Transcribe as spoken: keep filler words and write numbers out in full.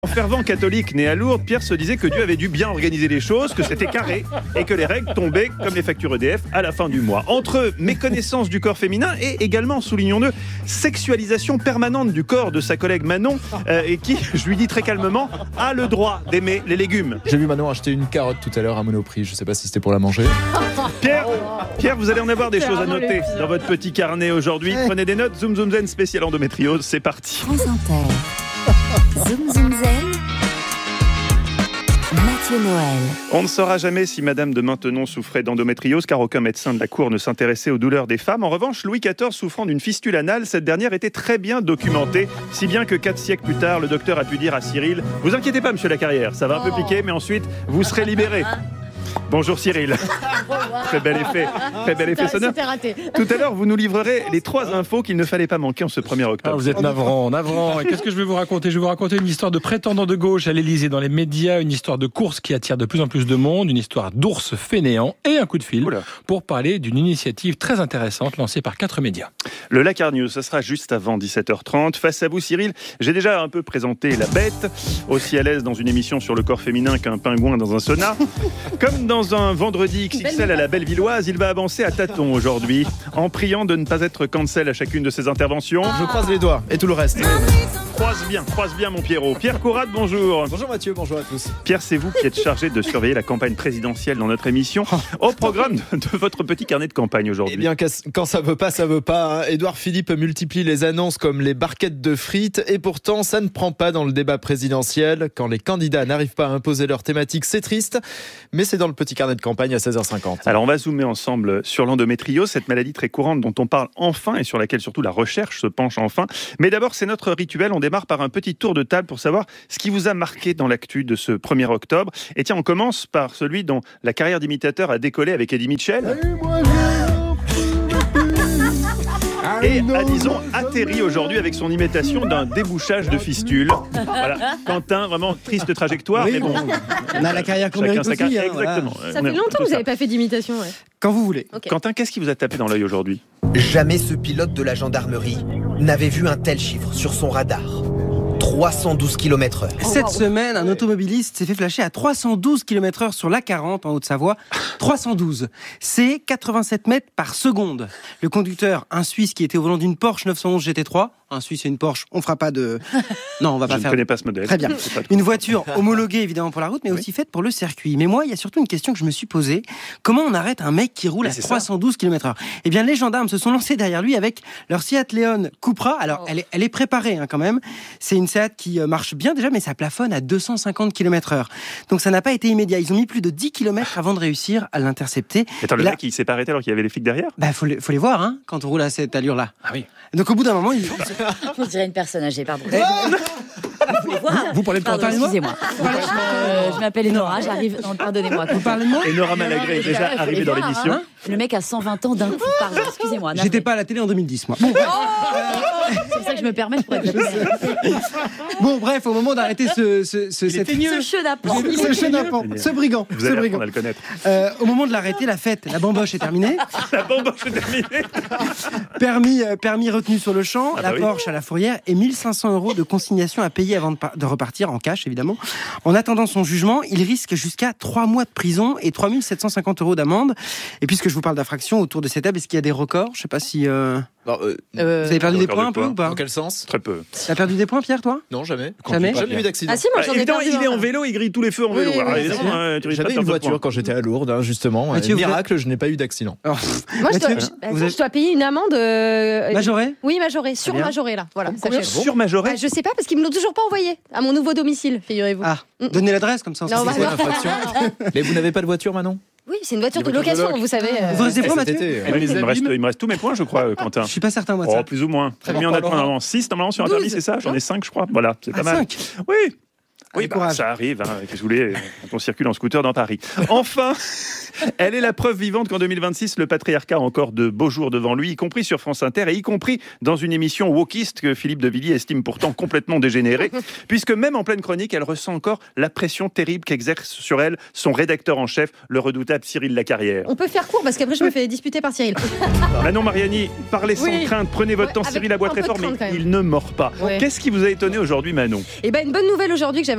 Fervent catholique né à Lourdes, Pierre se disait que Dieu avait dû bien organiser les choses, que c'était carré et que les règles tombaient comme les factures E D F à la fin du mois. Entre méconnaissance du corps féminin et également, soulignons-le, sexualisation permanente du corps de sa collègue Manon, euh, et qui, je lui dis très calmement, a le droit d'aimer les légumes. J'ai vu Manon acheter une carotte tout à l'heure à Monoprix, je sais pas si c'était pour la manger. Pierre, Pierre, vous allez en avoir des choses à noter dans votre petit carnet aujourd'hui. Prenez des notes, Zoom Zoom Zen spécial endométriose, c'est parti. France Inter. Zoom Zoom Zen. Mathieu Noël. On ne saura jamais si Madame de Maintenon souffrait d'endométriose, car aucun médecin de la cour ne s'intéressait aux douleurs des femmes. En revanche, Louis quatorze souffrant d'une fistule anale, cette dernière était très bien documentée, si bien que quatre siècles plus tard, le docteur a pu dire à Cyril « Vous inquiétez pas, monsieur Lacarrière, ça va un peu piquer, mais ensuite, vous serez libéré. » Bonjour Cyril. Très bel effet, très bel effet sonore. Raté. Tout à l'heure, vous nous livrerez les trois infos qu'il ne fallait pas manquer en ce premier octobre. Ah, vous êtes navrant, navrant. Et qu'est-ce que je vais vous raconter ? Je vais vous raconter une histoire de prétendant de gauche à l'Élysée dans les médias, une histoire de course qui attire de plus en plus de monde, une histoire d'ours fainéant et un coup de fil Oula. pour parler d'une initiative très intéressante lancée par quatre médias. Le Lacar News, ce sera juste avant dix-sept heures trente. Face à vous Cyril, j'ai déjà un peu présenté la bête, aussi à l'aise dans une émission sur le corps féminin qu'un pingouin dans un sauna. Comme dans un vendredi X X L à la Bellevilloise, il va avancer à tâtons aujourd'hui, en priant de ne pas être cancel à chacune de ses interventions. Je croise les doigts et tout le reste. Croise bien, croise bien mon Pierrot. Pierre Courade, bonjour. Bonjour Mathieu, bonjour à tous. Pierre, c'est vous qui êtes chargé de surveiller la campagne présidentielle dans notre émission. Au programme de, de votre petit carnet de campagne aujourd'hui. Eh bien, quand ça veut pas, ça veut pas. Hein. Édouard Philippe multiplie les annonces comme les barquettes de frites et pourtant, ça ne prend pas dans le débat présidentiel. Quand les candidats n'arrivent pas à imposer leur thématique, c'est triste. Mais c'est dans le petit carnet de campagne à seize heures cinquante. Alors, on va zoomer ensemble sur l'endométriose, cette maladie très courante dont on parle enfin et sur laquelle surtout la recherche se penche enfin. Mais d'abord, c'est notre rituel. On démarre par un petit tour de table pour savoir ce qui vous a marqué dans l'actu de ce premier octobre. Et tiens, on commence par celui dont la carrière d'imitateur a décollé avec Eddie Mitchell. Et a, disons, atterri aujourd'hui avec son imitation d'un débouchage de fistule. Voilà. Quentin, vraiment triste trajectoire, Oui, mais bon. On a la carrière qu'on mérite aussi. Carrière, Hein, exactement. voilà. On Ça est fait longtemps plutôt que vous ça. n'avez pas fait d'imitation. Ouais. Quand vous voulez. Okay. Quentin, qu'est-ce qui vous a tapé dans l'œil aujourd'hui ? Jamais ce pilote de la gendarmerie n'avait vu un tel chiffre sur son radar. trois cent douze kilomètres heure. Cette semaine, un automobiliste s'est fait flasher à trois cent douze kilomètres heure sur l'A quarante en Haute-Savoie. trois cent douze. C'est quatre-vingt-sept mètres par seconde. Le conducteur, un Suisse qui était au volant d'une Porsche neuf cent onze G T trois. Un Suisse et une Porsche, on fera pas de... Non, on va pas Je ne faire... connais pas ce modèle. Très bien. C'est pas de quoi. Une voiture homologuée évidemment pour la route, mais Oui. aussi faite pour le circuit. Mais moi, il y a surtout une question que je me suis posée. Comment on arrête un mec qui roule Mais à c'est trois cent douze kilomètres heure ? Eh bien, les gendarmes se sont lancés derrière lui avec leur Seat Leon Cupra. Alors, Oh. elle, est, elle est préparée hein, quand même. C'est une Seat qui euh, marche bien déjà, mais ça plafonne à deux cent cinquante kilomètres heure. Donc, ça n'a pas été immédiat. Ils ont mis plus de dix kilomètres avant de réussir à l'intercepter. Attends, le Là- mec, il s'est pas arrêté alors qu'il y avait les flics derrière ? Bah, faut les, faut les voir hein, quand on roule à cette allure-là. Ah oui. Donc, au bout d'un moment, ils... On dirait une personne âgée, pardon. Eh, Vous voulez voir Vous parlez de Pardon, Quentin et moi ? excusez-moi. Euh, je m'appelle Enora, j'arrive... Non, pardonnez-moi. Vous parlez de moi ? Et Nora Malagré est déjà Vous arrivée voulez dans voir, l'émission. hein Le mec a cent vingt ans d'un coup, pardon, excusez-moi. navré. J'étais pas à la télé en deux mille dix, moi. C'est pour ça que je me permets, je pourrais Bon, bref, au moment d'arrêter ce, ce, ce, cette... Ce chenapan. ce chenapan, ce brigand, Vous ce allez brigand. apprendre à le connaître. Euh, au moment de l'arrêter, la fête, la bamboche est terminée. La bamboche est terminée. Permis, euh, permis retenu sur le champ, Ah la bah oui. Porsche à la fourrière et mille cinq cents euros de consignation à payer avant de, par- de repartir en cash, évidemment. En attendant son jugement, il risque jusqu'à trois mois de prison et trois mille sept cent cinquante euros d'amende. Et puisque je vous parle d'infraction autour de cette table, est-ce qu'il y a des records ? Je sais pas si... Euh... Non, euh, Euh, Vous avez perdu des record points de un peu quoi ou pas dans quel sens ? Très peu. T'as perdu des points, Pierre, toi ? Non, jamais. Jamais Jamais eu d'accident. Ah si, moi Bah, j'en ai évidemment, perdu il est un. en vélo, il grille tous les feux en vélo. Oui, oui, Alors, oui, évidemment, c'est euh, tu risques pas J'avais de une perdre de voiture points. quand j'étais à Lourdes, hein, justement. Mathieu, Euh, vous miracle, je n'ai pas eu d'accident. Alors, Moi je dois, Mathieu, bah, vous ça, êtes- je dois payer une amende. euh, Majoré ? Oui, majorée, bien. surmajorée là. Voilà, Combien sachez-le. surmajoré Bah, je sais pas parce qu'ils me l'ont toujours pas envoyé à mon nouveau domicile, figurez-vous. Ah, donnez l'adresse comme ça. on se Non, sait bah, quoi. non. C'est quoi l'infraction ? Mais vous n'avez pas de voiture, Manon ? Oui, c'est une voiture Des de voitures de location, loc. vous savez. euh, Vous restez Et quoi, cet Mathieu été, Eh ben, il, me reste, il me reste tous mes points, je crois, euh, Quentin. Je suis pas certain, moi, de Oh, ça. plus ou moins. Très Combien on bien, a de points Laurent. normalement six normalement sur un douze. permis, c'est ça ? J'en ai cinq, je crois. Voilà, c'est pas Ah, mal. cinq. Oui. Oui, Allez, bah, courage. ça arrive, hein, qu'est-ce que vous voulez, quand on circule en scooter dans Paris. Enfin, elle est la preuve vivante qu'en deux mille vingt-six, le patriarcat a encore de beaux jours devant lui, y compris sur France Inter et y compris dans une émission wokiste que Philippe de Villiers estime pourtant complètement dégénérée, puisque même en pleine chronique, elle ressent encore la pression terrible qu'exerce sur elle son rédacteur en chef, le redoutable Cyril Lacarrière. On peut faire court parce qu'après je me fais disputer par Cyril. Manon Mariani, parlez sans Oui. crainte, prenez votre Ouais, temps, avec Cyril aboie un très peu de fort, crainte, mais quand même. il ne mord pas. Ouais. Qu'est-ce qui vous a étonné aujourd'hui, Manon ? Et ben une bonne nouvelle aujourd'hui que j'avais